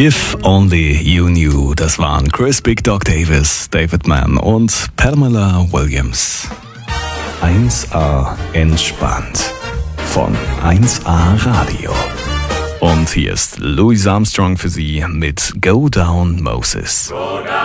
If Only You Knew, das waren Chris Big Dog Davis, David Mann und Pamela Williams. 1A entspannt von 1A Radio. Und hier ist Louis Armstrong für Sie mit Go Down Moses.